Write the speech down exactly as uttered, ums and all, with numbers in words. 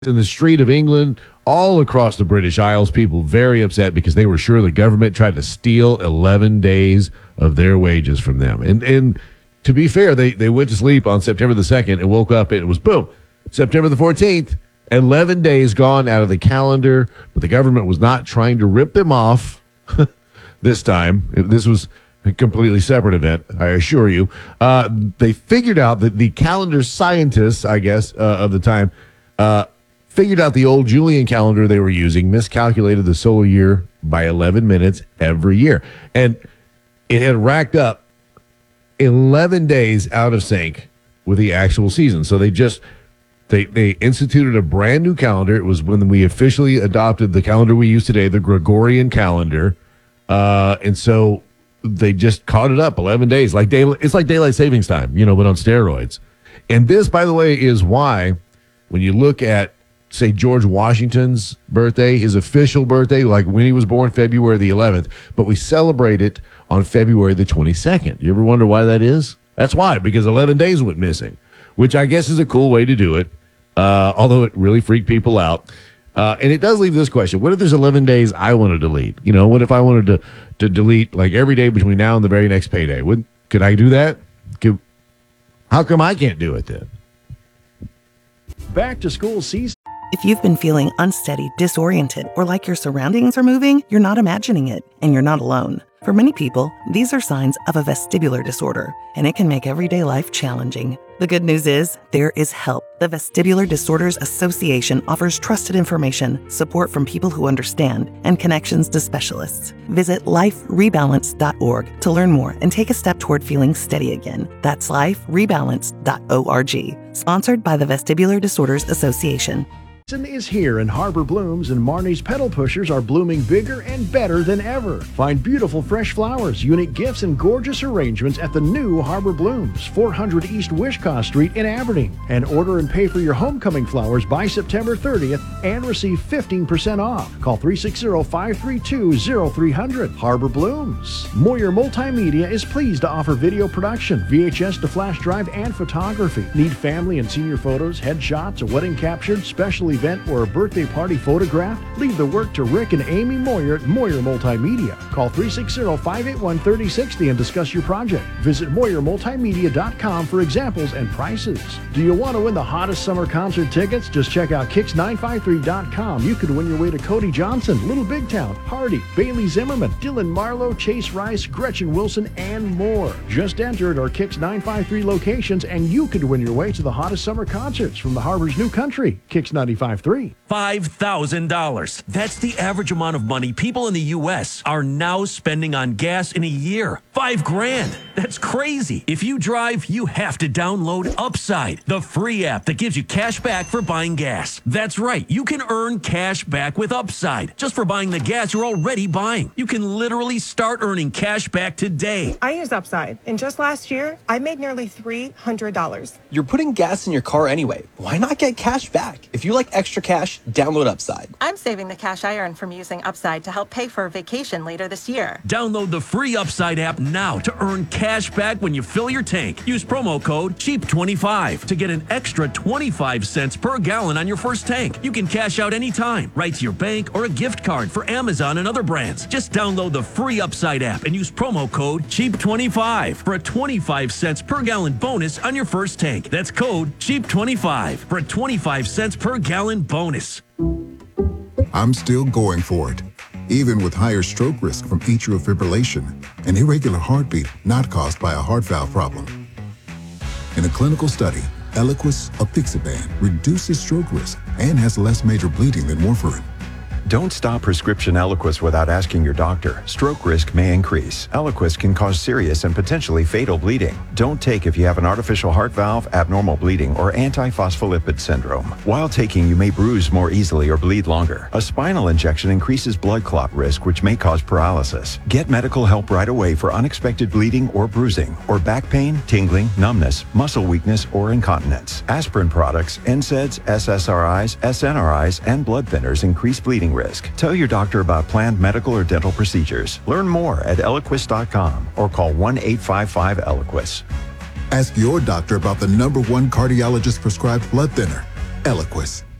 in the street of England, all across the British Isles, people very upset because they were sure the government tried to steal eleven days of their wages from them. And and to be fair, they, they went to sleep on September the second and woke up and it was boom, September the fourteenth, eleven days gone out of the calendar, but the government was not trying to rip them off this time. This was a completely separate event, I assure you. Uh, they figured out that the calendar scientists, I guess, uh, of the time, uh, figured out the old Julian calendar they were using, miscalculated the solar year by eleven minutes every year. And it had racked up eleven days out of sync with the actual season. So they just, they, they instituted a brand new calendar. It was when we officially adopted the calendar we use today, the Gregorian calendar. Uh, and so they just caught it up eleven days. Like day, it's like daylight savings time, you know, but on steroids. And this, by the way, is why when you look at, say, George Washington's birthday, his official birthday, like when he was born, February the eleventh, but we celebrate it on February the twenty-second. You ever wonder why that is? That's why, because eleven days went missing, which I guess is a cool way to do it, uh, although it really freaked people out. Uh, and it does leave this question. What if there's eleven days I want to delete? You know, what if I wanted to, to delete like every day between now and the very next payday? Would, could I do that? Could, how come I can't do it then? Back to school season. If you've been feeling unsteady, disoriented, or like your surroundings are moving, you're not imagining it, and you're not alone. For many people, these are signs of a vestibular disorder, and it can make everyday life challenging. The good news is, there is help. The Vestibular Disorders Association offers trusted information, support from people who understand, and connections to specialists. Visit life rebalance dot org to learn more and take a step toward feeling steady again. That's life rebalance dot org. Sponsored by the Vestibular Disorders Association. Is here, and Harbor Blooms and Marnie's Pedal Pushers are blooming bigger and better than ever. Find beautiful fresh flowers, unique gifts, and gorgeous arrangements at the new Harbor Blooms, four hundred East Wishkah Street in Aberdeen. And order and pay for your homecoming flowers by September thirtieth and receive fifteen percent off. Call three six zero, five three two, zero three zero zero. Harbor Blooms. Moyer Multimedia is pleased to offer video production, V H S to flash drive, and photography. Need family and senior photos, headshots, a wedding captured, special event, or a birthday party photograph? Leave the work to Rick and Amy Moyer at Moyer Multimedia. Call three six zero, five eight one, three oh six oh and discuss your project. Visit moyer multimedia dot com for examples and prices. Do you want to win the hottest summer concert tickets? Just check out kicks nine five three dot com. You could win your way to Cody Johnson, Little Big Town, Hardy, Bailey Zimmerman, Dylan Marlowe, Chase Rice, Gretchen Wilson, and more. Just enter at our Kicks nine five three locations and you could win your way to the hottest summer concerts from the Harbor's new country, Kicks ninety-five point three. five thousand dollars. That's the average amount of money people in the U S are now spending on gas in a year. Five grand. That's crazy. If you drive, you have to download Upside, the free app that gives you cash back for buying gas. That's right. You can earn cash back with Upside just for buying the gas you're already buying. You can literally start earning cash back today. I use Upside, and just last year, I made nearly three hundred dollars. You're putting gas in your car anyway. Why not get cash back? If you like extra cash, download Upside. I'm saving the cash I earn from using Upside to help pay for a vacation later this year. Download the free Upside app now to earn cash back when you fill your tank. Use promo code cheap twenty-five to get an extra twenty-five cents per gallon on your first tank. You can cash out anytime, right to your bank or a gift card for Amazon and other brands. Just download the free Upside app and use promo code cheap twenty-five for a twenty-five cents per gallon bonus on your first tank. That's code cheap twenty-five for a twenty-five cents per gallon bonus. I'm still going for it, even with higher stroke risk from atrial fibrillation, an irregular heartbeat not caused by a heart valve problem. In a clinical study, Eliquis apixaban reduces stroke risk and has less major bleeding than warfarin. Don't stop prescription Eliquis without asking your doctor. Stroke risk may increase. Eliquis can cause serious and potentially fatal bleeding. Don't take if you have an artificial heart valve, abnormal bleeding, or antiphospholipid syndrome. While taking, you may bruise more easily or bleed longer. A spinal injection increases blood clot risk, which may cause paralysis. Get medical help right away for unexpected bleeding or bruising, or back pain, tingling, numbness, muscle weakness, or incontinence. Aspirin products, N SAIDs, S S R Is, S N R Is, and blood thinners increase bleeding risk. Tell your doctor about planned medical or dental procedures. Learn more at eliquis dot com or call one eight five five Eliquis. Ask your doctor about the number one cardiologist prescribed blood thinner, Eliquis.